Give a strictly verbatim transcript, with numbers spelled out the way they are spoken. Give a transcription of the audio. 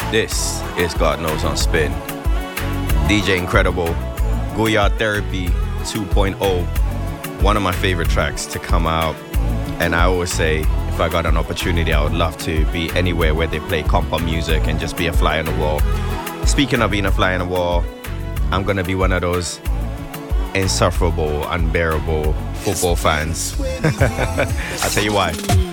This is God Knows on Spin. D J Incredible, Goyard Therapy two point oh. One of my favorite tracks to come out. And I always say, if I got an opportunity, I would love to be anywhere where they play compa music and just be a fly on the wall. Speaking of being a fly on the wall, I'm going to be one of those insufferable, unbearable football fans. I'll tell you why.